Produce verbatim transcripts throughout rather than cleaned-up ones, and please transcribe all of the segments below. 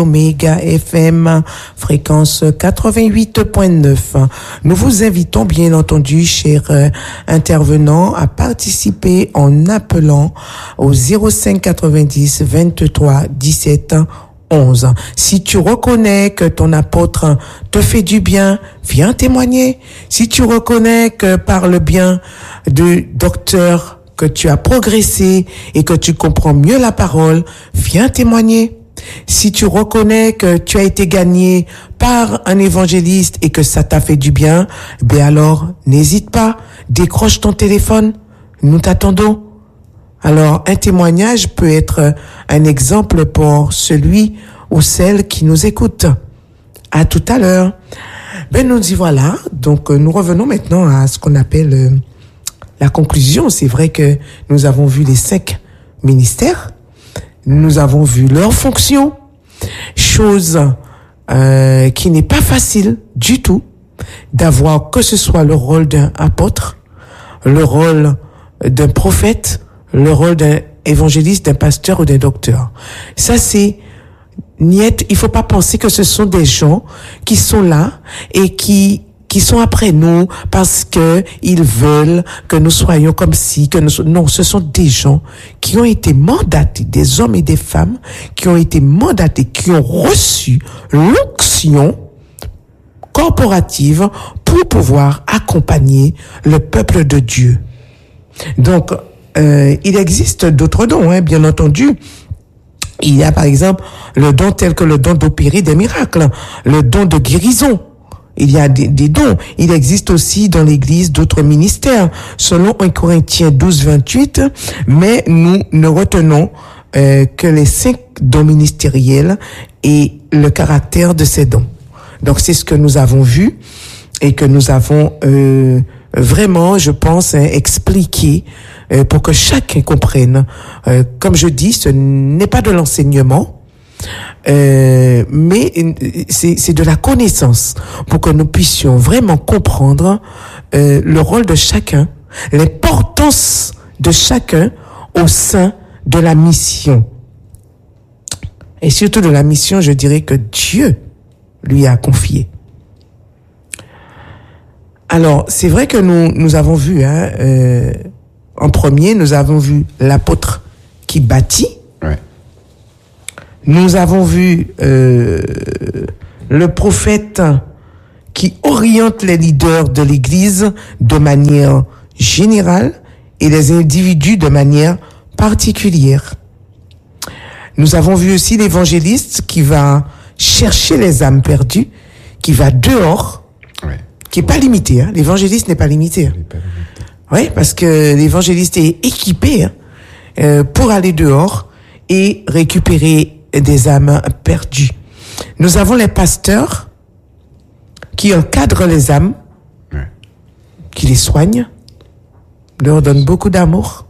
Omega F M, fréquence quatre-vingt-huit point neuf. Nous vous invitons bien entendu, chers euh, intervenants, à participer en appelant au zéro cinq quatre-vingt-dix vingt-trois dix-sept onze. Si tu reconnais que ton apôtre te fait du bien, viens témoigner. Si tu reconnais que par le bien du docteur que tu as progressé et que tu comprends mieux la parole, viens témoigner. Si tu reconnais que tu as été gagné par un évangéliste et que ça t'a fait du bien, ben alors n'hésite pas, décroche ton téléphone, nous t'attendons. Alors un témoignage peut être un exemple pour celui ou celle qui nous écoute. À tout à l'heure. Ben nous y voilà, donc nous revenons maintenant à ce qu'on appelle euh, la conclusion. C'est vrai que nous avons vu les cinq ministères. Nous avons vu leurs fonctions, chose euh, qui n'est pas facile du tout d'avoir que ce soit le rôle d'un apôtre, le rôle d'un prophète, le rôle d'un évangéliste, d'un pasteur ou d'un docteur. Ça c'est niet, il faut pas penser que ce sont des gens qui sont là et qui qui sont après nous parce que ils veulent que nous soyons comme si, que nous, non, ce sont des gens qui ont été mandatés, des hommes et des femmes qui ont été mandatés, qui ont reçu l'onction corporative pour pouvoir accompagner le peuple de Dieu. Donc, euh, il existe d'autres dons, hein, bien entendu. Il y a par exemple le don tel que le don d'opérer des miracles, le don de guérison. Il y a des, des dons. Il existe aussi dans l'Église d'autres ministères, selon un Corinthiens douze vingt-huit, mais nous ne retenons euh, que les cinq dons ministériels et le caractère de ces dons. Donc c'est ce que nous avons vu et que nous avons euh, vraiment, je pense, hein, expliqué euh, pour que chacun comprenne. Euh, comme je dis, ce n'est pas de l'enseignement. Euh, mais c'est, c'est de la connaissance pour que nous puissions vraiment comprendre euh, le rôle de chacun, l'importance de chacun au sein de la mission. Et surtout de la mission, je dirais que Dieu lui a confié. Alors, c'est vrai que nous, nous avons vu, hein, euh, en premier, nous avons vu l'apôtre qui bâtit. Ouais. Nous avons vu euh, le prophète qui oriente les leaders de l'Église de manière générale et les individus de manière particulière. Nous avons vu aussi l'évangéliste qui va chercher les âmes perdues, qui va dehors, ouais. Qui n'est pas limité. Hein. L'évangéliste n'est pas limité. Hein. Oui, parce que l'évangéliste est équipé hein, euh, pour aller dehors et récupérer des âmes perdues. Nous avons les pasteurs qui encadrent les âmes, ouais. Qui les soignent, leur donnent beaucoup d'amour.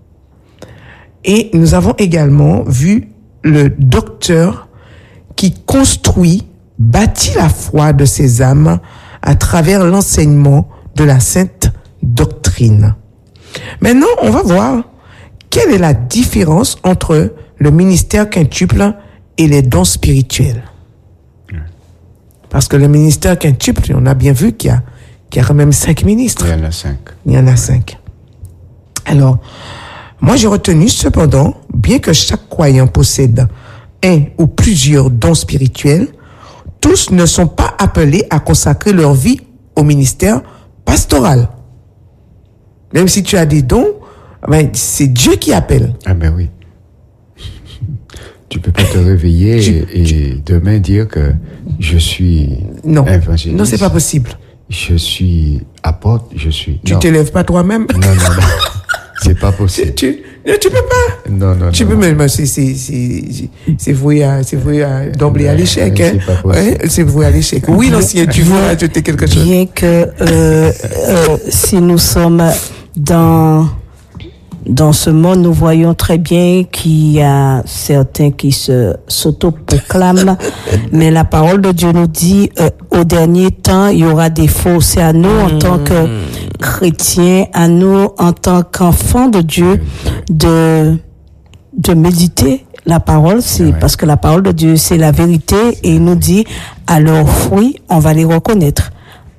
Et nous avons également vu le docteur qui construit, bâtit la foi de ces âmes à travers l'enseignement de la sainte doctrine. Maintenant, on va voir quelle est la différence entre le ministère quintuple et les dons spirituels. Parce que le ministère quintuple, on a bien vu qu'il y a, qu'il y a quand même cinq ministres. Il y en a cinq. Il y en a cinq. Alors, moi j'ai retenu cependant, bien que chaque croyant possède un ou plusieurs dons spirituels, tous ne sont pas appelés à consacrer leur vie au ministère pastoral. Même si tu as des dons, ben, c'est Dieu qui appelle. Ah ben oui. Tu peux pas te réveiller je, et, et je, demain dire que je suis non, évangéliste. Non, c'est pas possible. Je suis apôtre, je suis... Tu non. t'élèves pas toi-même? Non, non, non. C'est pas possible. Tu, tu, tu peux pas. Non, non, tu non. peux, mais c'est, c'est, c'est, c'est voué à, c'est voué à d'emblée à l'échec, hein. C'est pas possible. Ouais, c'est voué à l'échec. Oui, l'ancien, tu veux ajouter quelque chose? Bien que, euh, euh, si nous sommes dans, dans ce monde, nous voyons très bien qu'il y a certains qui se, s'autoproclament, mais la parole de Dieu nous dit, euh, au dernier temps, il y aura des faux. C'est à nous, en tant que chrétiens, à nous, en tant qu'enfants de Dieu, de, de méditer la parole, c'est Ouais. parce que la parole de Dieu, c'est la vérité, et il nous dit, à leurs fruits, on va les reconnaître.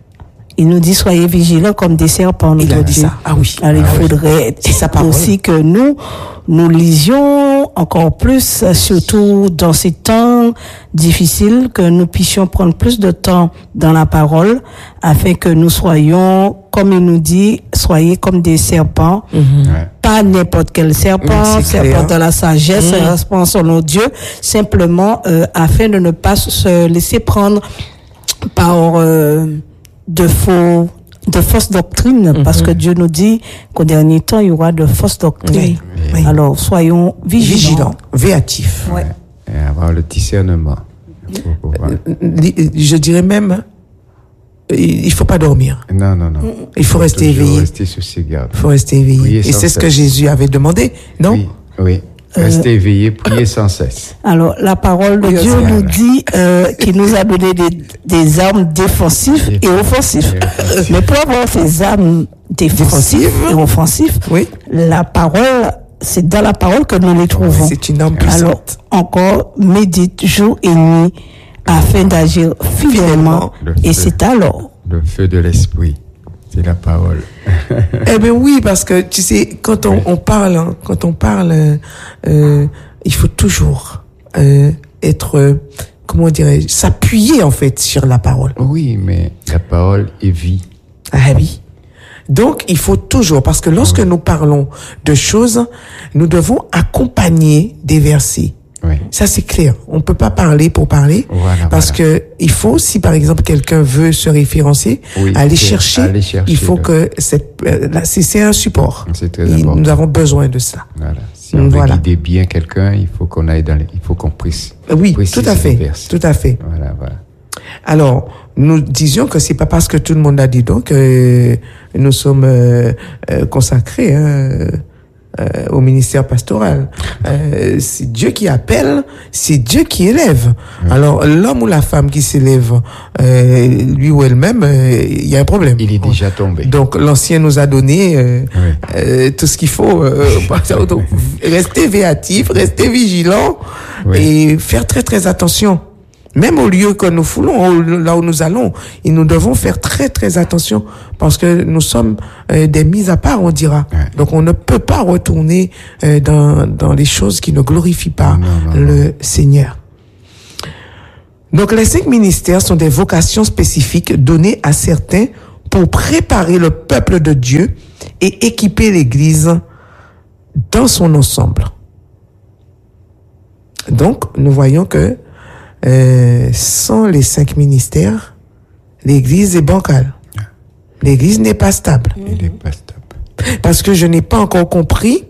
Il nous dit, soyez vigilants comme des serpents. Il a notre dit Dieu. ça. Ah oui. Alors, Ah il oui. faudrait C'est sa parole. aussi que nous, nous lisions encore plus, euh, surtout dans ces temps difficiles, que nous puissions prendre plus de temps dans la parole, afin que nous soyons, comme il nous dit, soyez comme des serpents. Ouais. Pas n'importe quel serpent, Mm, c'est clair. serpent de la sagesse, Mm. serpent selon Dieu, simplement euh, afin de ne pas se laisser prendre par euh, de faux, de fausses doctrines, Mm-hmm. parce que Dieu nous dit qu'au dernier temps il y aura de fausses doctrines. Oui, oui. Alors soyons vigilants. Vigilant, véatif. Ouais. Et avoir le discernement. Il faut pouvoir- Li- Je dirais même, il il faut pas dormir. Non, non, non. Il faut rester toujours éveillé. Rester sur ses gardes. Il faut rester éveillé. Prier Et sans c'est ce que cesse. Jésus avait demandé, non? Oui, oui. Rester éveillé, prier sans cesse. Alors la parole de Oui, Dieu c'est nous vrai. dit euh, qu'il nous a donné des, des armes défensives et offensives. Et offensives. Mais pour avoir ces armes défensives Défensives. et offensives, Oui. la parole, c'est dans la parole que nous les trouvons. C'est une arme Alors, puissante. encore, médite jour et nuit afin d'agir fidèlement. Le Et feu. c'est alors. Le feu de l'esprit. C'est la parole. Eh bien oui, parce que tu sais, quand on, Oui. on parle, hein, quand on parle, euh, euh, il faut toujours euh, être, euh, comment dirais-je, s'appuyer en fait sur la parole. Oui, mais la parole est vie. Ah oui. Donc, il faut toujours, parce que lorsque nous parlons de choses, nous devons accompagner des versets. Oui. Ça, c'est clair. On peut pas parler pour parler. Voilà, parce voilà. que il faut, si par exemple quelqu'un veut se référencer, Oui, aller, c'est- chercher, aller chercher il faut le- que cette, euh, là, c'est, c'est un support. C'est très Et important. nous avons besoin de ça. Voilà. Si on Voilà. veut guider bien quelqu'un, il faut qu'on aille dans les, il faut qu'on précise. Oui, précise tout à les fait. versets. Tout à fait. Voilà, voilà. Alors, nous disions que c'est pas parce que tout le monde a dit donc que nous sommes euh, euh, consacrés hein, euh, euh, au ministère pastoral. Euh, c'est Dieu qui appelle, c'est Dieu qui élève. Alors, l'homme ou la femme qui s'élève, euh, lui ou elle-même, euh, il y a un problème. Il est déjà tombé. Donc, l'ancien nous a donné euh, Oui. euh, tout ce qu'il faut. Euh, donc, rester véatif, rester vigilant Oui. et faire très très attention. Même au lieu que nous foulons, au- là où nous allons, et nous devons faire très très attention parce que nous sommes euh, des mises à part, on dira. Ouais. Donc on ne peut pas retourner euh, dans dans les choses qui ne glorifient pas Non, non, le Seigneur. Donc les cinq ministères sont des vocations spécifiques données à certains pour préparer le peuple de Dieu et équiper l'Église dans son ensemble. Donc nous voyons que euh, sans les cinq ministères, l'Église est bancale. L'Église n'est pas stable. Il est pas stable. Parce que je n'ai pas encore compris,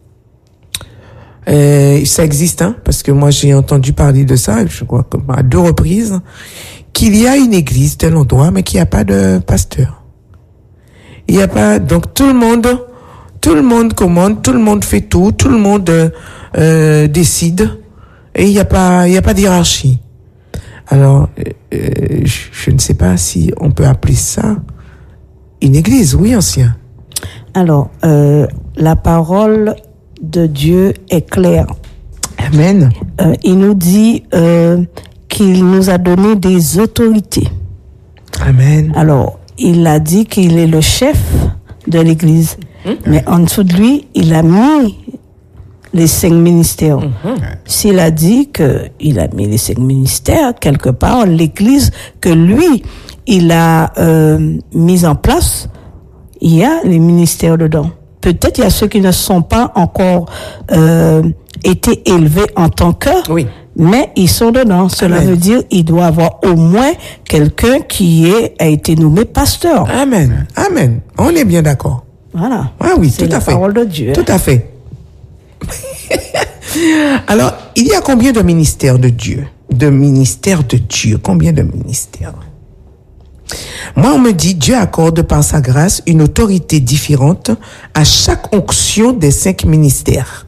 euh, ça existe, hein, parce que moi j'ai entendu parler de ça, je crois comme à deux reprises, qu'il y a une église tel endroit, mais qu'il n'y a pas de pasteur. Il n'y a pas, donc tout le monde, tout le monde commande, tout le monde fait tout, tout le monde euh, euh, décide, et il n'y a pas, il n'y a pas de hiérarchie. Alors, euh, je, je ne sais pas si on peut appeler ça une église, oui, ancien. Alors, euh, la parole de Dieu est claire. Amen. Euh, il nous dit euh, qu'il nous a donné des autorités. Amen. Alors, il a dit qu'il est le chef de l'Église. Mais en dessous de lui, il a mis les cinq ministères. S'il a dit qu'il a mis les cinq ministères, quelque part, l'Église que lui, il a euh, mis en place, il y a les ministères dedans. Peut-être il y a ceux qui ne sont pas encore euh, été élevés en tant que, Oui. mais ils sont dedans. Cela Amen. veut dire il doit avoir au moins quelqu'un qui est, a été nommé pasteur. Amen. Amen. On est bien d'accord. Voilà. Ah oui, C'est tout la à fait. parole de Dieu. Tout à fait. Alors, il y a combien de ministères de Dieu? De ministères de Dieu. Combien de ministères? Moi, on me dit, Dieu accorde par sa grâce une autorité différente à chaque onction des cinq ministères.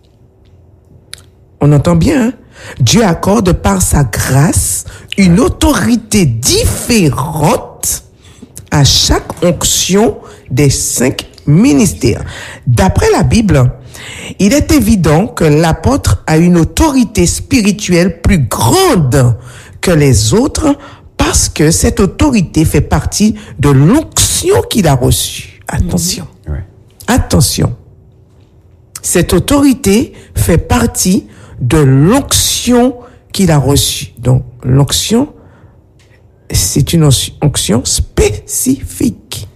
On entend bien, hein? Dieu accorde par sa grâce une autorité différente à chaque onction des cinq ministères. D'après la Bible, Il est évident que l'apôtre a une autorité spirituelle plus grande que les autres parce que cette autorité fait partie de l'onction qu'il a reçue. Attention. Mmh. Ouais. Attention. Cette autorité fait partie de l'onction qu'il a reçue. Donc, l'onction, c'est une onction spécifique.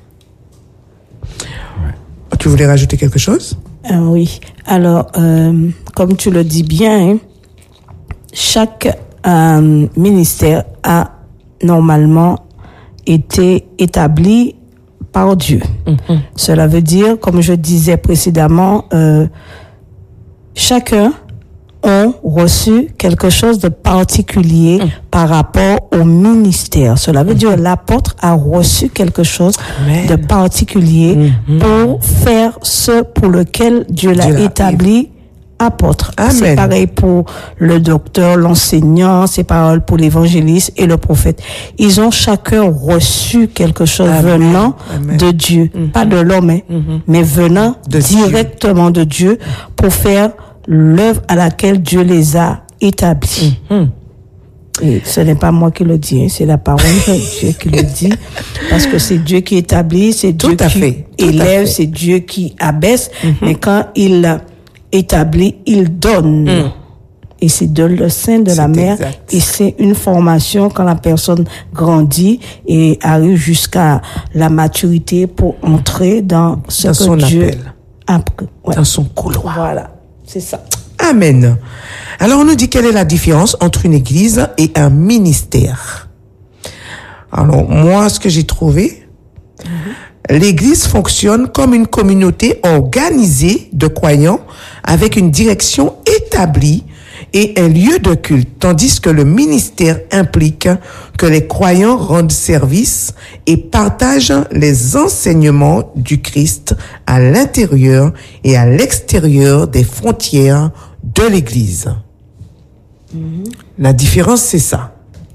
Ouais. Tu voulais rajouter quelque chose? Euh, oui. Alors, euh, comme tu le dis bien, hein, chaque euh, ministère a normalement été établi par Dieu. Mm-hmm. Cela veut dire, comme je disais précédemment, euh, chacun a reçu quelque chose de particulier mm. par rapport au ministère. Cela veut mm-hmm. dire l'apôtre a reçu quelque chose Amen. de particulier mm-hmm. pour faire ce pour lequel Dieu l'a Dieu établi apôtre. Amen. C'est pareil pour le docteur, l'enseignant, c'est pareil pour l'évangéliste et le prophète. Ils ont chacun reçu quelque chose Amen. venant Amen. de Dieu, mm-hmm. pas de l'homme, hein, mm-hmm. mais venant de directement Dieu. de Dieu pour faire l'œuvre à laquelle Dieu les a établis. Mm-hmm. Et ce n'est pas moi qui le dis, hein, c'est la parole de Dieu qui le dit, parce que c'est Dieu qui établit, c'est Dieu Tout à qui fait. Tout élève, c'est Dieu qui abaisse, mm-hmm. mais quand il établi, il donne. Mm. Et c'est de le sein de c'est la mère. Exact. Et c'est une formation quand la personne grandit et arrive jusqu'à la maturité pour entrer dans ce dans que son Dieu appel. a ouais. Dans son couloir. Voilà. C'est ça. Amen. Alors, on nous dit quelle est la différence entre une église et un ministère. Alors, moi, ce que j'ai trouvé, mm-hmm. l'église fonctionne comme une communauté organisée de croyants avec une direction établie et un lieu de culte, tandis que le ministère implique que les croyants rendent service et partagent les enseignements du Christ à l'intérieur et à l'extérieur des frontières de l'église. Mm-hmm. La différence, c'est ça.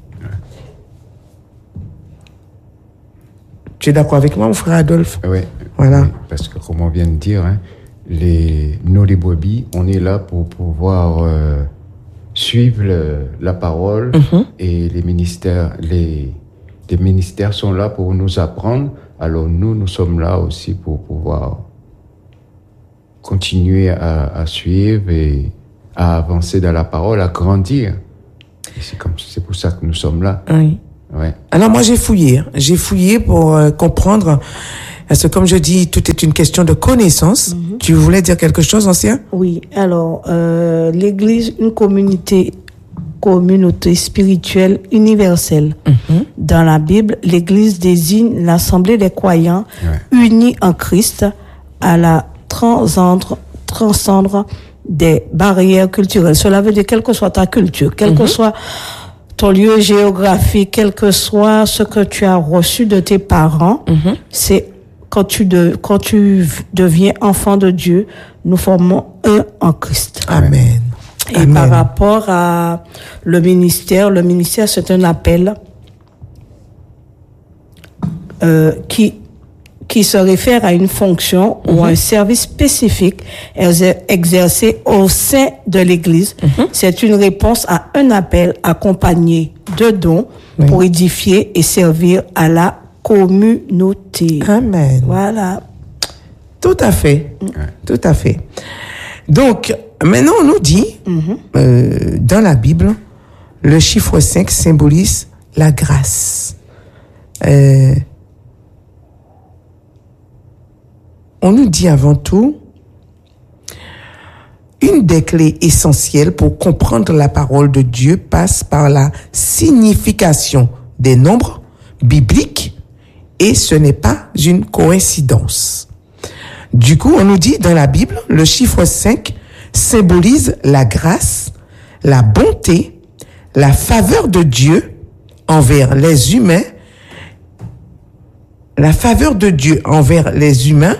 Tu es d'accord avec moi, mon frère Adolphe? Oui. Voilà. Oui, parce que, comme on vient de dire, hein, les, nous, les brebis, on est là pour pouvoir euh, suivre le, la parole mm-hmm. et les ministères, les, les ministères sont là pour nous apprendre. Alors, nous, nous sommes là aussi pour pouvoir continuer à, à suivre et à avancer dans la parole, à grandir. Et c'est, comme, c'est pour ça que nous sommes là. Oui. Ouais. Alors moi j'ai fouillé, j'ai fouillé pour euh, comprendre, parce que comme je dis, tout est une question de connaissance. Mm-hmm. Tu voulais dire quelque chose, ancien? Oui, alors euh, l'Église, une communauté, communauté spirituelle universelle. Mm-hmm. Dans la Bible, l'Église désigne l'assemblée des croyants ouais. unis en Christ à la transcendre, transcendre des barrières culturelles. Cela veut dire quelle que soit ta culture, quelle mm-hmm. que soit ton lieu géographique, quel que soit ce que tu as reçu de tes parents, mm-hmm. c'est quand tu de, quand tu deviens enfant de Dieu, nous formons un en Christ. Amen. Et Amen. Par rapport à le ministère, le ministère c'est un appel euh, qui qui se réfère à une fonction mm-hmm. ou un service spécifique exercé au sein de l'Église. Mm-hmm. C'est une réponse à un appel accompagné de dons oui. pour édifier et servir à la communauté. Amen. Voilà. Tout à fait. Mm. Tout à fait. Donc, maintenant, on nous dit, mm-hmm. euh, dans la Bible, le chiffre cinq symbolise la grâce. Euh, On nous dit avant tout, une des clés essentielles pour comprendre la parole de Dieu passe par la signification des nombres bibliques et ce n'est pas une coïncidence. Du coup, on nous dit dans la Bible, le chiffre cinq symbolise la grâce, la bonté, la faveur de Dieu envers les humains, la faveur de Dieu envers les humains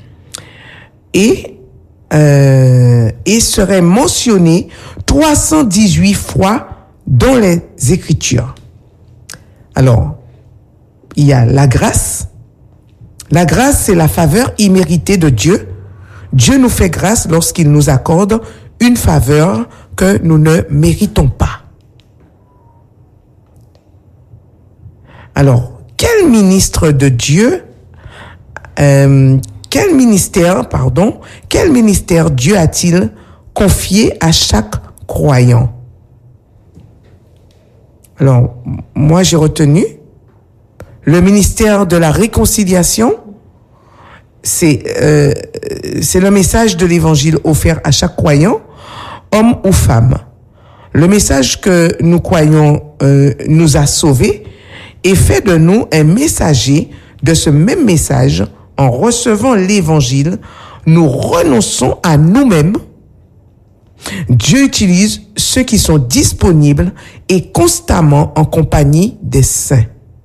et euh, et serait mentionné trois cent dix-huit fois dans les Écritures. Alors, il y a la grâce. La grâce, c'est la faveur imméritée de Dieu Dieu nous fait grâce lorsqu'il nous accorde une faveur que nous ne méritons pas. Alors, quel ministre de Dieu, euh, quel ministère, pardon, quel ministère Dieu a-t-il confié à chaque croyant? Alors, moi j'ai retenu le ministère de la réconciliation. C'est euh, c'est le message de l'évangile offert à chaque croyant, homme ou femme. Le message que nous croyons euh, nous a sauvés et fait de nous un messager de ce même message. En recevant l'évangile, nous renonçons à nous-mêmes. Dieu utilise ceux qui sont disponibles et constamment en compagnie des saints.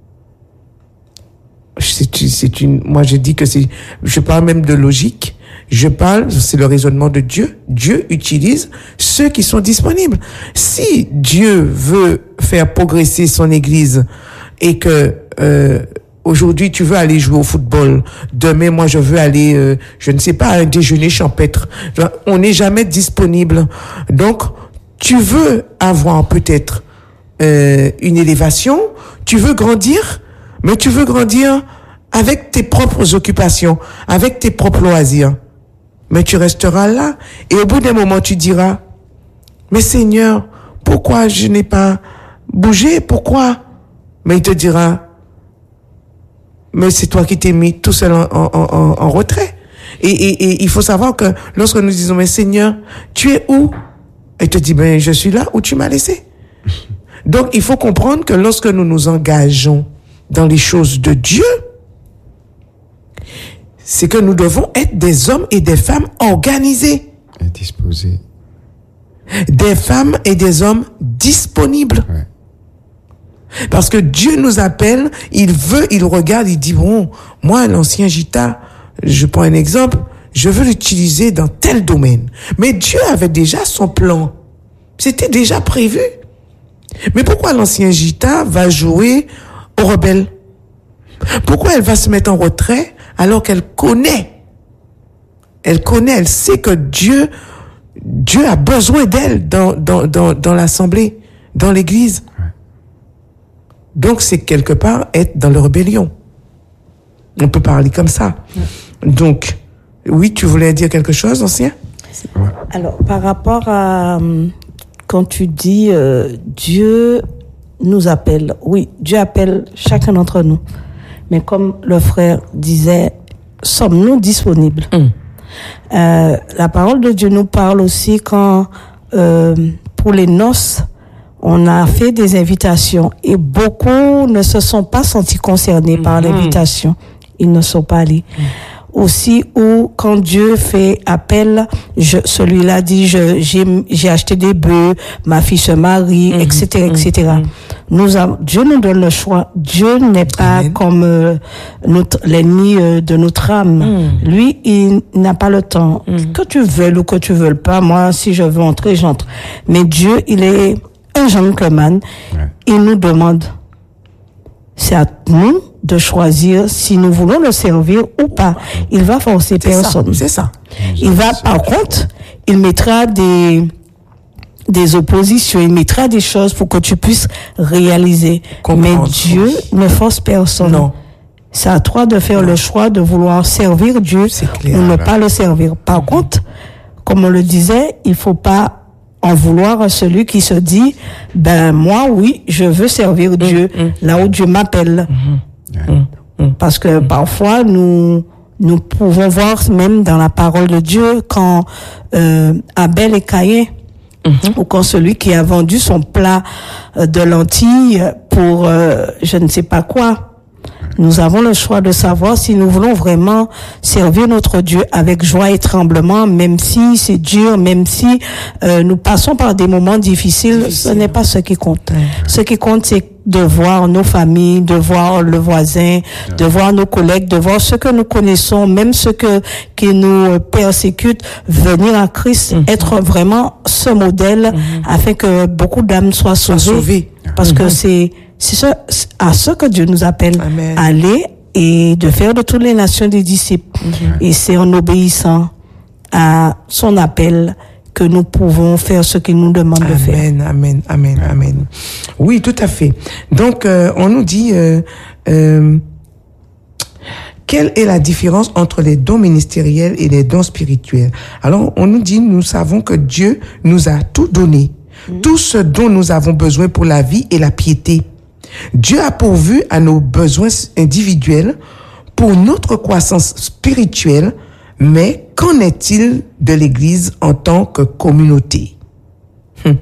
C'est, c'est une, moi je dis que c'est, je parle même de logique. Je parle, c'est le raisonnement de Dieu. Dieu utilise ceux qui sont disponibles. Si Dieu veut faire progresser son Église et que euh, aujourd'hui tu veux aller jouer au football, demain moi je veux aller, euh, je ne sais pas, à un déjeuner champêtre, on n'est jamais disponible. Donc tu veux avoir peut-être euh, une élévation, tu veux grandir, mais tu veux grandir avec tes propres occupations, avec tes propres loisirs. Mais tu resteras là et au bout d'un moment tu diras, mais Seigneur, pourquoi je n'ai pas bougé, pourquoi? Mais il te dira, mais c'est toi qui t'es mis tout seul en, en, en, en retrait. Et, et, et il faut savoir que lorsque nous disons, mais Seigneur, tu es où? Il te dit, ben je suis là où tu m'as laissé. Donc il faut comprendre que lorsque nous nous engageons dans les choses de Dieu, c'est que nous devons être des hommes et des femmes organisés. Et disposés. Des femmes et des hommes disponibles. Ouais. Parce que Dieu nous appelle, il veut, il regarde, il dit, bon, moi, l'ancien Gita, je prends un exemple, je veux l'utiliser dans tel domaine. Mais Dieu avait déjà son plan. C'était déjà prévu. Mais pourquoi l'ancien Gita va jouer aux rebelles? Pourquoi elle va se mettre en retrait alors qu'elle connaît? Elle connaît, elle sait que Dieu, Dieu a besoin d'elle dans, dans, dans, dans l'assemblée, dans l'église. Donc, c'est quelque part être dans la rébellion. On peut parler comme ça. Donc, oui, tu voulais dire quelque chose, ancien? Alors, par rapport à quand tu dis euh, Dieu nous appelle, oui, Dieu appelle chacun d'entre nous. Mais comme le frère disait, sommes-nous disponibles? Mm. Euh, la parole de Dieu nous parle aussi quand, euh, pour les noces, on a fait des invitations et beaucoup ne se sont pas sentis concernés mmh. par l'invitation. Ils ne sont pas allés. Mmh. Aussi, où quand Dieu fait appel, je, celui-là dit, je, j'ai, j'ai acheté des bœufs, ma fille se marie, mmh. et cetera, et cetera. Mmh. Nous avons, Dieu nous donne le choix. Dieu n'est pas Amen. Comme euh, notre, l'ennemi euh, de notre âme. Mmh. Lui, il n'a pas le temps. Mmh. Que tu veuilles ou que tu veuilles pas, moi, si je veux entrer, j'entre. Mais Dieu, il est un gentleman, ouais. Il nous demande, c'est à nous de choisir si nous voulons le servir ou pas. Il va forcer c'est personne. Ça, c'est ça. Il va, par contre, il mettra des des oppositions, il mettra des choses pour que tu puisses réaliser. Mais Dieu ne force personne. Non. C'est à toi de faire non. le choix de vouloir servir Dieu ou ne pas le servir. Par mm-hmm. contre, comme on le disait, il faut pas en vouloir à celui qui se dit, ben moi oui, je veux servir mmh, Dieu mmh. là où Dieu m'appelle. Mmh, mmh, Parce que mmh. parfois nous nous pouvons voir même dans la parole de Dieu quand euh, Abel et Caïn, mmh. ou quand celui qui a vendu son plat de lentilles pour euh, je ne sais pas quoi. Nous avons le choix de savoir si nous voulons vraiment servir notre Dieu avec joie et tremblement, même si c'est dur, même si euh, nous passons par des moments difficiles, Difficile. Ce n'est pas ce qui compte. Ouais. Ce qui compte, c'est de voir nos familles, de voir le voisin, ouais. de voir nos collègues, de voir ceux que nous connaissons, même ceux que, qui nous persécutent, venir à Christ, mm-hmm. être vraiment ce modèle mm-hmm. afin que beaucoup d'âmes soient sauvées. sauvées. Parce mm-hmm. que c'est C'est ce, à ce que Dieu nous appelle, Amen. Aller et de faire de toutes les nations des disciples. Mm-hmm. Et c'est en obéissant à son appel que nous pouvons faire ce qu'il nous demande amen, de faire. Amen, amen, amen, amen. Oui, tout à fait. Donc, euh, on nous dit, euh, euh, quelle est la différence entre les dons ministériels et les dons spirituels? Alors, on nous dit, nous savons que Dieu nous a tout donné, mmh. tout ce dont nous avons besoin pour la vie et la piété. Dieu a pourvu à nos besoins individuels pour notre croissance spirituelle. Mais qu'en est-il de l'Église en tant que communauté? hum.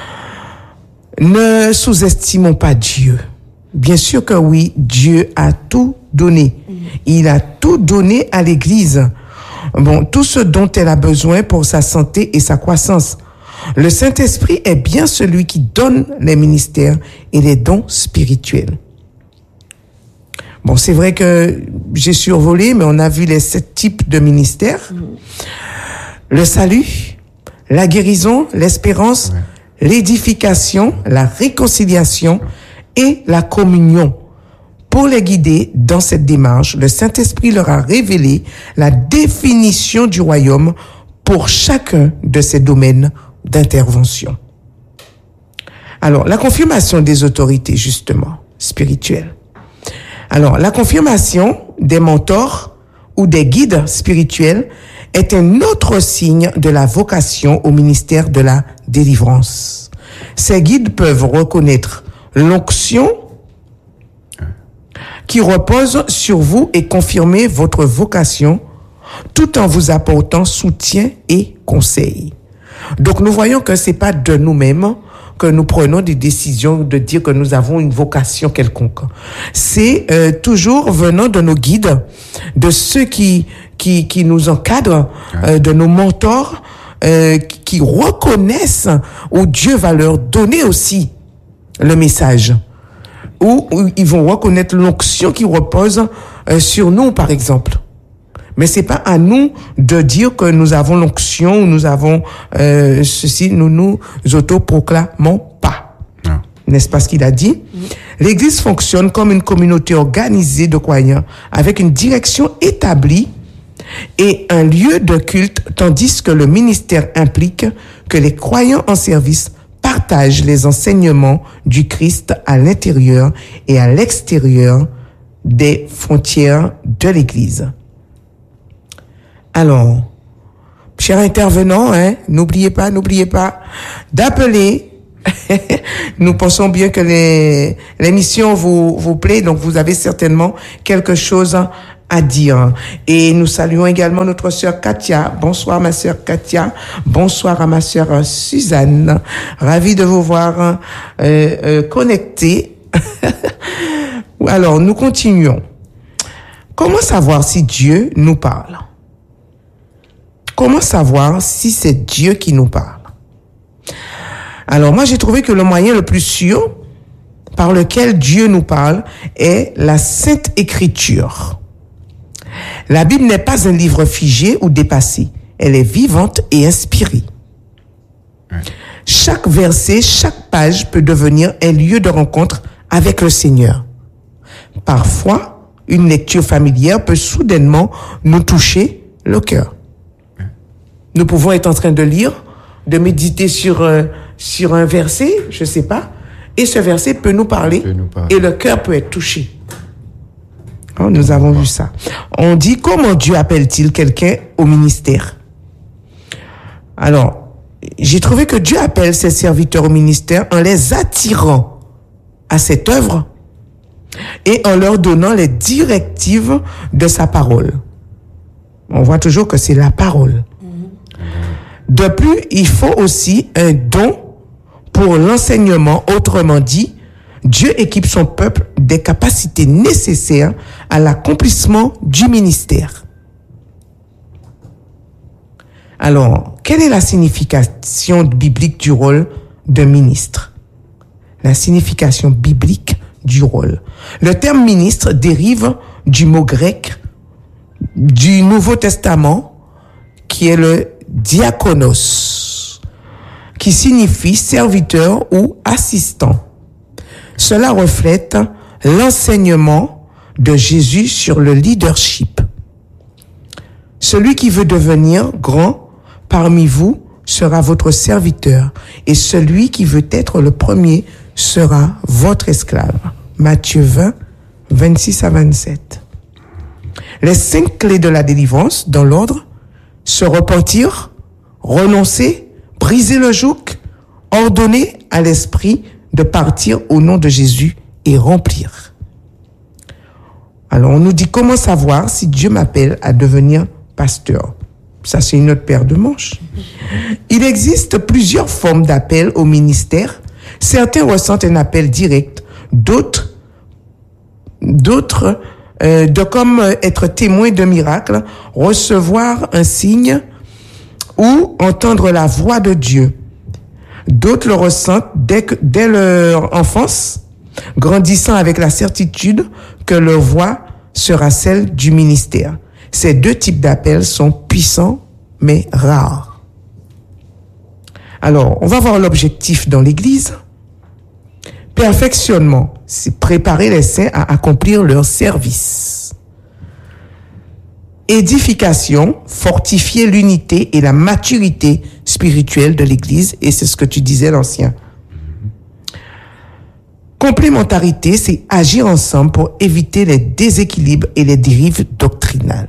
Ne sous-estimons pas Dieu. Bien sûr que oui, Dieu a tout donné. Il a tout donné à l'Église. Bon, tout ce dont elle a besoin pour sa santé et sa croissance. Le Saint-Esprit est bien celui qui donne les ministères et les dons spirituels. Bon, c'est vrai que j'ai survolé, mais on a vu les sept types de ministères. Mmh. Le salut, la guérison, l'espérance, ouais. l'édification, la réconciliation et la communion. Pour les guider dans cette démarche, le Saint-Esprit leur a révélé la définition du royaume pour chacun de ces domaines d'intervention. Alors, la confirmation des autorités, justement, spirituelles. Alors, la confirmation des mentors ou des guides spirituels est un autre signe de la vocation au ministère de la délivrance. Ces guides peuvent reconnaître l'onction qui repose sur vous et confirmer votre vocation tout en vous apportant soutien et conseil. Donc, nous voyons que c'est pas de nous-mêmes que nous prenons des décisions de dire que nous avons une vocation quelconque. C'est euh, toujours venant de nos guides, de ceux qui qui qui nous encadrent, euh, de nos mentors, euh, qui reconnaissent où Dieu va leur donner aussi le message, où, où ils vont reconnaître l'onction qui repose euh, sur nous, par exemple. Mais c'est pas à nous de dire que nous avons l'onction ou nous avons euh, ceci, nous nous autoproclamons pas. Non. N'est-ce pas ce qu'il a dit? Oui. L'Église fonctionne comme une communauté organisée de croyants avec une direction établie et un lieu de culte, tandis que le ministère implique que les croyants en service partagent les enseignements du Christ à l'intérieur et à l'extérieur des frontières de l'Église. Alors, chers intervenants, hein, n'oubliez pas, n'oubliez pas d'appeler. Nous pensons bien que les, l'émission vous, vous plaît, donc vous avez certainement quelque chose à dire. Et nous saluons également notre sœur Katia. Bonsoir ma sœur Katia. Bonsoir à ma sœur Suzanne. Ravi de vous voir euh, euh, connectés. Alors, nous continuons. Comment savoir si Dieu nous parle? Comment savoir si c'est Dieu qui nous parle? Alors, moi, j'ai trouvé que le moyen le plus sûr par lequel Dieu nous parle est la Sainte Écriture. La Bible n'est pas un livre figé ou dépassé. Elle est vivante et inspirée. Chaque verset, chaque page peut devenir un lieu de rencontre avec le Seigneur. Parfois, une lecture familière peut soudainement nous toucher le cœur. Nous pouvons être en train de lire, de méditer sur euh, sur un verset, je sais pas, et ce verset peut nous parler, peut nous parler. Et le cœur peut être touché. Oh, nous avons vu ça. On dit, comment Dieu appelle-t-il quelqu'un au ministère? Alors, j'ai trouvé que Dieu appelle ses serviteurs au ministère en les attirant à cette œuvre et en leur donnant les directives de sa parole. On voit toujours que c'est la parole. De plus, il faut aussi un don pour l'enseignement. Autrement dit, Dieu équipe son peuple des capacités nécessaires à l'accomplissement du ministère. Alors, quelle est la signification biblique du rôle d'un ministre? La signification biblique du rôle. Le terme ministre dérive du mot grec du Nouveau Testament qui est le diakonos, qui signifie serviteur ou assistant. Cela reflète l'enseignement de Jésus sur le leadership. Celui qui veut devenir grand parmi vous sera votre serviteur, et celui qui veut être le premier sera votre esclave. Matthieu vingt, vingt-six à vingt-sept. Les cinq clés de la délivrance, dans l'ordre: se repentir, renoncer, briser le joug, ordonner à l'esprit de partir au nom de Jésus et remplir. Alors, on nous dit comment savoir si Dieu m'appelle à devenir pasteur. Ça, c'est une autre paire de manches. Il existe plusieurs formes d'appel au ministère. Certains ressentent un appel direct, d'autres, d'autres, euh, de comme être témoin d'un miracle, recevoir un signe ou entendre la voix de Dieu. D'autres le ressentent dès, que, dès leur enfance, grandissant avec la certitude que leur voix sera celle du ministère. Ces deux types d'appels sont puissants, mais rares. Alors, on va voir l'objectif dans l'Église. Perfectionnement, c'est préparer les saints à accomplir leur service. Édification, fortifier l'unité et la maturité spirituelle de l'Église, et c'est ce que tu disais, l'ancien. Complémentarité, c'est agir ensemble pour éviter les déséquilibres et les dérives doctrinales.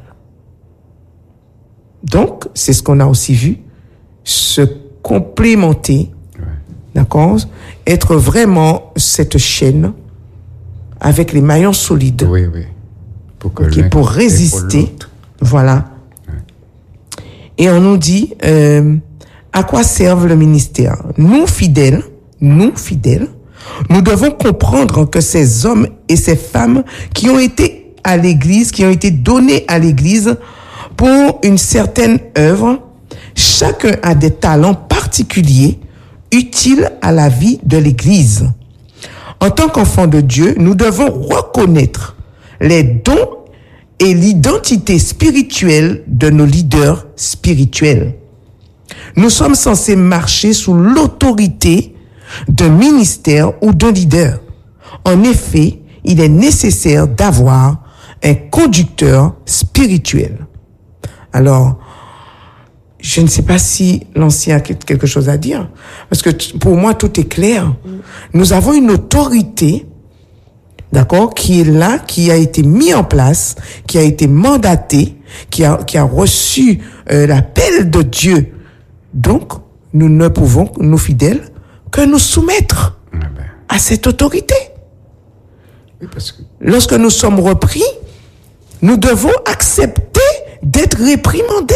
Donc, c'est ce qu'on a aussi vu, se complémenter, ouais. D'accord, être vraiment cette chaîne avec les maillons solides, oui, oui. Pour, que okay, pour résister, voilà. Ouais. Et on nous dit euh, à quoi servent le ministère. Nous fidèles, nous fidèles, nous devons comprendre que ces hommes et ces femmes qui ont été à l'Église, qui ont été donnés à l'Église pour une certaine œuvre, chacun a des talents particuliers utiles à la vie de l'Église. En tant qu'enfants de Dieu, nous devons reconnaître les dons et l'identité spirituelle de nos leaders spirituels. Nous sommes censés marcher sous l'autorité d'un ministère ou d'un leader. En effet, il est nécessaire d'avoir un conducteur spirituel. Alors, je ne sais pas si l'ancien a quelque chose à dire, parce que t- pour moi, tout est clair. Nous avons une autorité, d'accord, qui est là, qui a été mise en place, qui a été mandatée, qui a, qui a reçu euh, l'appel de Dieu. Donc, nous ne pouvons, nous fidèles, que nous soumettre ah ben. à cette autorité. Oui, parce que... Lorsque nous sommes repris, nous devons accepter d'être réprimandés.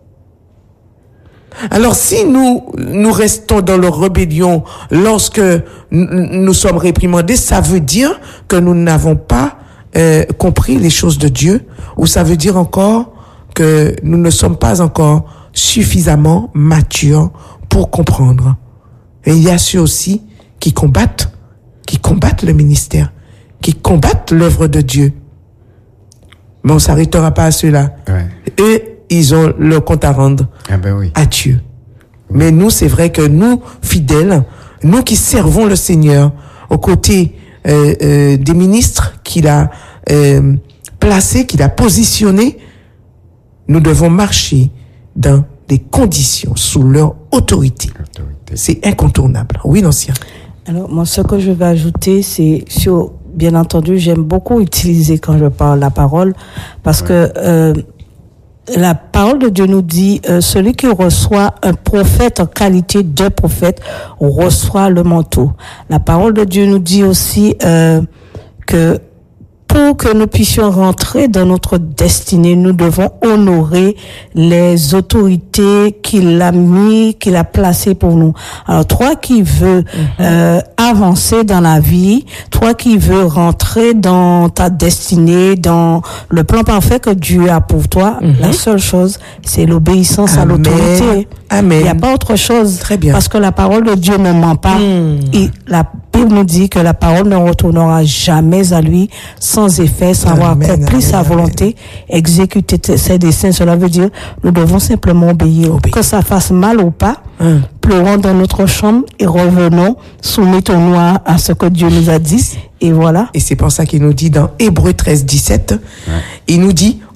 Alors si nous nous restons dans leur rébellion lorsque n- nous sommes réprimandés, ça veut dire que nous n'avons pas euh, compris les choses de Dieu, ou ça veut dire encore que nous ne sommes pas encore suffisamment matures pour comprendre. Et il y a ceux aussi qui combattent, qui combattent le ministère, qui combattent l'œuvre de Dieu. Mais on s'arrêtera pas à ceux-là. Ouais. Eux, ils ont leur compte à rendre ah ben oui. à Dieu. Oui. Mais nous, c'est vrai que nous, fidèles, nous qui servons le Seigneur aux côtés euh, euh, des ministres qu'il a euh, placés, qu'il a positionnés, nous devons marcher dans des conditions, sous leur autorité. autorité. C'est incontournable. Oui, l'ancien. Alors, moi, ce que je vais ajouter, c'est sur, bien entendu, j'aime beaucoup utiliser quand je parle la parole, parce ouais. que euh, la parole de Dieu nous dit, euh, celui qui reçoit un prophète en qualité de prophète reçoit le manteau. La parole de Dieu nous dit aussi euh, que pour que nous puissions rentrer dans notre destinée, nous devons honorer les autorités qu'il a mis, qu'il a placées pour nous. Alors, toi qui veux mm-hmm. euh, avancer dans la vie, toi qui veux rentrer dans ta destinée, dans le plan parfait que Dieu a pour toi, mm-hmm. la seule chose, c'est l'obéissance Amen. à l'autorité. Amen. Il n'y a pas autre chose. Très bien. Parce que la parole de Dieu ne ment pas. Mm. Et la Bible nous dit que la parole ne retournera jamais à lui sans effet, sans avoir accompli sa volonté, exécuter ses desseins. Cela veut dire nous devons simplement obéir. Obéir. Que ça fasse mal ou pas, hum. pleurons dans notre chambre et revenons, soumettons-nous à, à ce que Dieu nous a dit. Et voilà. Et c'est pour ça qu'il nous dit dans Hébreux treize, dix-sept, ouais. il nous dit,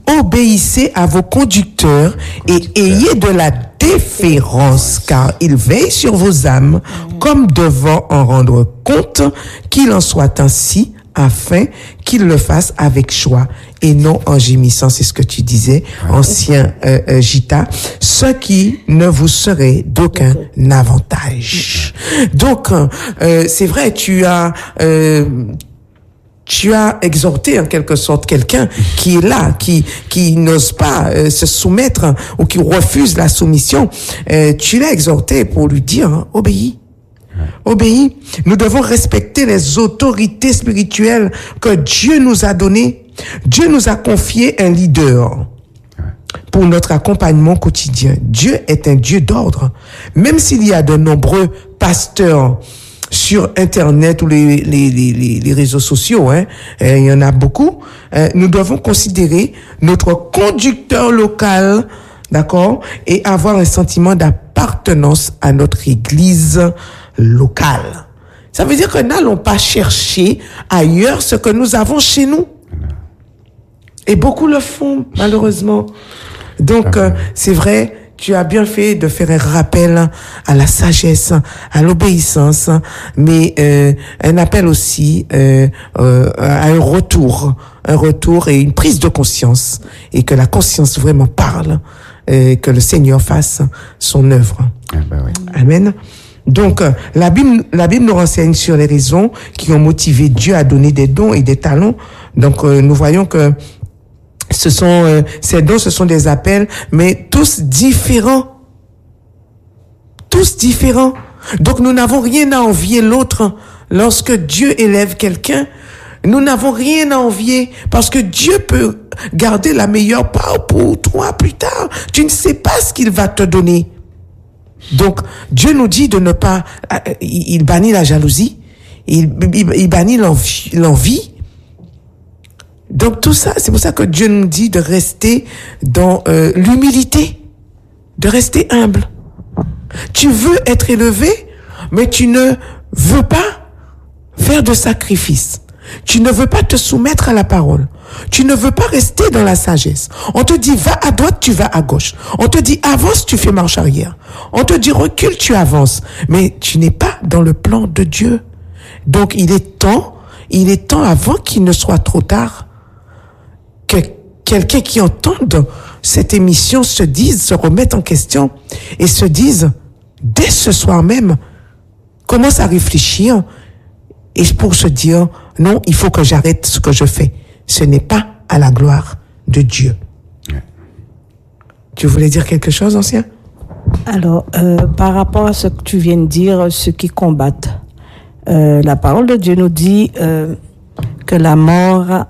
obéissez à vos conducteurs et ayez de la déférence, car ils veillent sur vos âmes comme devant en rendre compte, qu'il en soit ainsi, afin qu'ils le fassent avec joie et non en gémissant. C'est ce que tu disais, ancien euh, euh, Gita, ce qui ne vous serait d'aucun avantage. Donc, euh, c'est vrai, tu as... Euh, tu as exhorté en quelque sorte quelqu'un qui est là, qui qui n'ose pas euh, se soumettre ou qui refuse la soumission. Euh, tu l'as exhorté pour lui dire, hein, obéis. Obéis. Nous devons respecter les autorités spirituelles que Dieu nous a données. Dieu nous a confié un leader pour notre accompagnement quotidien. Dieu est un Dieu d'ordre. Même s'il y a de nombreux pasteurs sur Internet ou les, les, les, les réseaux sociaux, hein, il y en a beaucoup, euh, nous devons considérer notre conducteur local, d'accord, et avoir un sentiment d'appartenance à notre église locale. Ça veut dire que n'allons pas chercher ailleurs ce que nous avons chez nous. Et beaucoup le font, malheureusement. Donc, euh, c'est vrai, tu as bien fait de faire un rappel à la sagesse, à l'obéissance, mais euh, un appel aussi euh, euh, à un retour, un retour et une prise de conscience, et que la conscience vraiment parle, et que le Seigneur fasse son œuvre. Ah bah oui. Amen. Donc, la Bible, la Bible nous renseigne sur les raisons qui ont motivé Dieu à donner des dons et des talents. Donc, euh, nous voyons que ce sont euh, ces dons, ce sont des appels, mais tous différents, tous différents. Donc, nous n'avons rien à envier l'autre. Lorsque Dieu élève quelqu'un, nous n'avons rien à envier, parce que Dieu peut garder la meilleure part pour toi plus tard. Tu ne sais pas ce qu'il va te donner. Donc, Dieu nous dit de ne pas, euh, il bannit la jalousie, il, il, il bannit l'envie, l'envie. Donc, tout ça, c'est pour ça que Dieu nous dit de rester dans euh, l'humilité, de rester humble. Tu veux être élevé, mais tu ne veux pas faire de sacrifice. Tu ne veux pas te soumettre à la parole. Tu ne veux pas rester dans la sagesse. On te dit va à droite, tu vas à gauche. On te dit avance, tu fais marche arrière. On te dit recule, tu avances. Mais tu n'es pas dans le plan de Dieu. Donc il est temps, il est temps avant qu'il ne soit trop tard, que quelqu'un qui entende cette émission se dise, se remette en question et se dise dès ce soir même, commence à réfléchir et pour se dire non, il faut que j'arrête ce que je fais. Ce n'est pas à la gloire de Dieu. Ouais. Tu voulais dire quelque chose, ancien? Alors, euh, par rapport à ce que tu viens de dire, ceux qui combattent, euh, la parole de Dieu nous dit euh, que la mort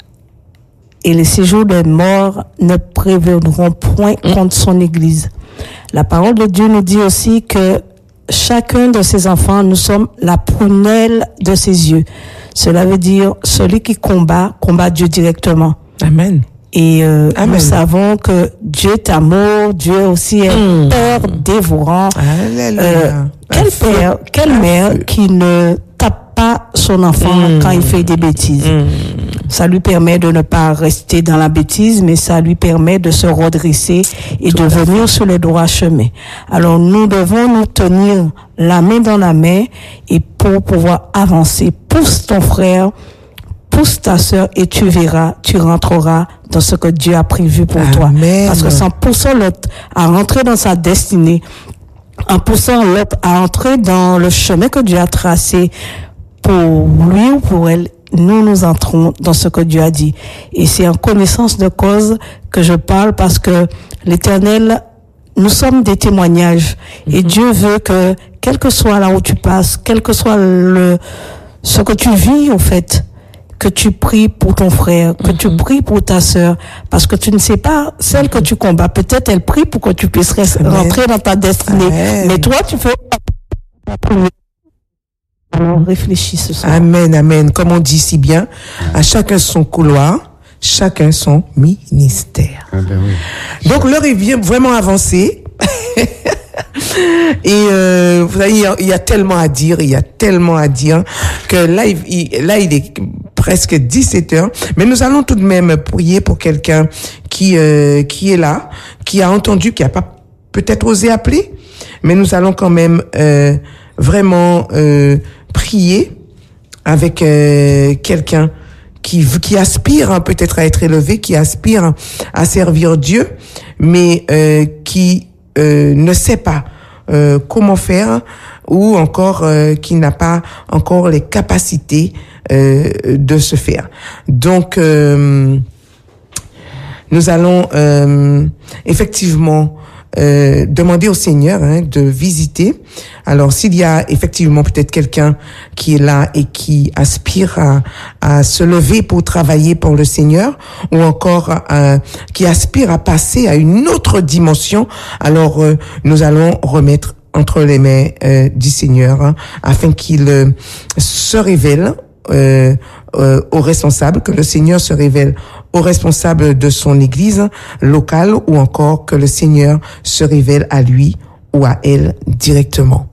et les séjours des morts ne prévaudront point contre son Église. La parole de Dieu nous dit aussi que chacun de ses enfants, nous sommes la prunelle de ses yeux. Cela veut dire, celui qui combat, combat Dieu directement. Amen. Et euh, Amen. Nous savons que Dieu est amour, Dieu aussi est mmh. Père dévorant. Alléluia. Euh, quel père, quelle mère qui ne tape pas son enfant mmh. quand il fait des bêtises? Mmh. Ça lui permet de ne pas rester dans la bêtise, mais ça lui permet de se redresser et Tout de venir sur le droit chemin. Alors nous devons nous tenir la main dans la main et pour pouvoir avancer. Pousse ton frère, pousse ta sœur et tu verras, tu rentreras dans ce que Dieu a prévu pour Amen. Toi. Parce que c'est en poussant l'autre à rentrer dans sa destinée, en poussant l'autre à entrer dans le chemin que Dieu a tracé pour lui ou pour elle, nous nous entrons dans ce que Dieu a dit. Et c'est en connaissance de cause que je parle parce que l'Éternel, nous sommes des témoignages. Mm-hmm. Et Dieu veut que, quel que soit là où tu passes, quel que soit le, ce que tu vis, en fait, que tu pries pour ton frère, que mm-hmm. tu pries pour ta sœur, parce que tu ne sais pas, celle que tu combats, peut-être elle prie pour que tu puisses rentrer Amen. Dans ta destinée. Amen. Mais toi, tu fais la première. Alors, réfléchis ce soir. Amen, amen. Comme on dit si bien, à chacun son couloir, chacun son ministère. Ah ben oui. Donc, l'heure est bien vraiment avancée. Et euh, vous savez, il y, a, il y a tellement à dire, il y a tellement à dire que là, il, il, là, il est presque dix-sept heures. Mais nous allons tout de même prier pour quelqu'un qui euh, qui est là, qui a entendu, qui a pas peut-être osé appeler, mais nous allons quand même euh, vraiment euh, prier avec euh, quelqu'un qui qui aspire hein, peut-être à être élevé, qui aspire à servir Dieu, mais euh, qui euh, ne sait pas euh, comment faire, ou encore euh, qui n'a pas encore les capacités euh, de se faire. Donc euh, nous allons euh, effectivement Euh, demander au Seigneur hein, de visiter. Alors, s'il y a effectivement peut-être quelqu'un qui est là et qui aspire à, à se lever pour travailler pour le Seigneur, ou encore euh, qui aspire à passer à une autre dimension, alors euh, nous allons remettre entre les mains euh, du Seigneur hein, afin qu'il euh, se révèle euh, euh, aux responsables, que le Seigneur se révèle aux responsables de son église locale, ou encore que le Seigneur se révèle à lui ou à elle directement.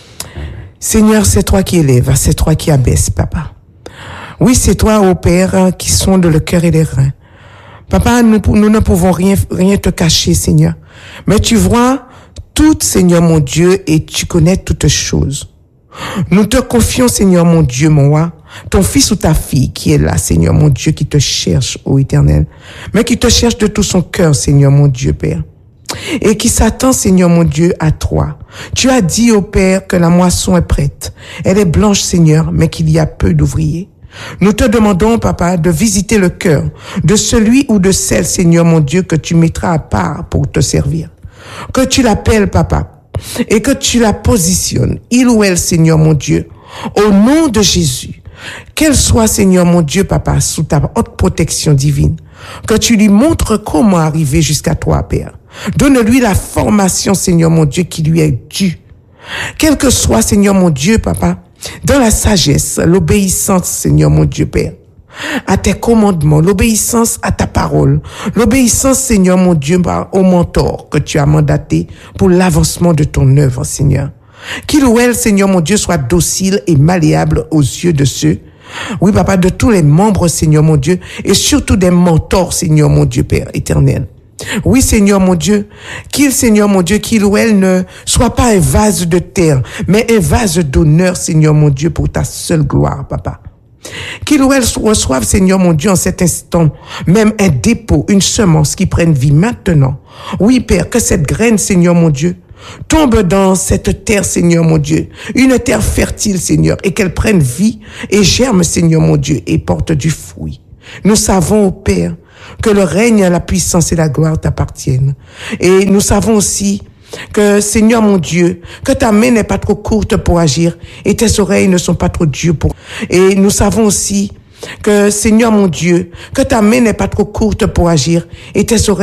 Seigneur, c'est toi qui élèves, c'est toi qui abaisse, papa. Oui, c'est toi, ô Père, qui sonde le cœur et les reins. Papa, nous, nous ne pouvons rien, rien te cacher, Seigneur. Mais tu vois tout, Seigneur mon Dieu, et tu connais toutes choses. Nous te confions, Seigneur mon Dieu, mon roi, ton fils ou ta fille qui est là, Seigneur mon Dieu, qui te cherche, ô Éternel, mais qui te cherche de tout son cœur, Seigneur mon Dieu, Père, et qui s'attend, Seigneur mon Dieu, à toi. Tu as dit, ô Père, que la moisson est prête. Elle est blanche, Seigneur, mais qu'il y a peu d'ouvriers. Nous te demandons, Papa, de visiter le cœur de celui ou de celle, Seigneur mon Dieu, que tu mettras à part pour te servir. Que tu l'appelles, Papa, et que tu la positionnes, il ou elle, Seigneur mon Dieu, au nom de Jésus. Qu'elle soit, Seigneur mon Dieu, Papa, sous ta haute protection divine. Que tu lui montres comment arriver jusqu'à toi, Père. Donne-lui la formation, Seigneur mon Dieu, qui lui est due. Quel que soit, Seigneur mon Dieu, Papa, dans la sagesse, l'obéissance, Seigneur mon Dieu, Père, à tes commandements, l'obéissance à ta parole, l'obéissance, Seigneur mon Dieu, au mentor que tu as mandaté pour l'avancement de ton œuvre, Seigneur. Qu'il ou elle, Seigneur mon Dieu, soit docile et malléable aux yeux de ceux, oui, Papa, de tous les membres, Seigneur mon Dieu, et surtout des mentors, Seigneur mon Dieu, Père éternel. Oui, Seigneur mon Dieu, qu'il, Seigneur mon Dieu, qu'il ou elle ne soit pas un vase de terre, mais un vase d'honneur, Seigneur mon Dieu, pour ta seule gloire, Papa. Qu'il ou elle reçoive, Seigneur mon Dieu, en cet instant, même un dépôt, une semence qui prenne vie maintenant. Oui, Père, que cette graine, Seigneur mon Dieu, tombe dans cette terre, Seigneur mon Dieu, une terre fertile, Seigneur, et qu'elle prenne vie et germe, Seigneur mon Dieu, et porte du fruit. Nous savons, ô Père, que le règne, la puissance et la gloire t'appartiennent. Et nous savons aussi que, Seigneur mon Dieu, que ta main n'est pas trop courte pour agir et tes oreilles ne sont pas trop dures pour... Et nous savons aussi que, Seigneur mon Dieu, que ta main n'est pas trop courte pour agir et tes oreilles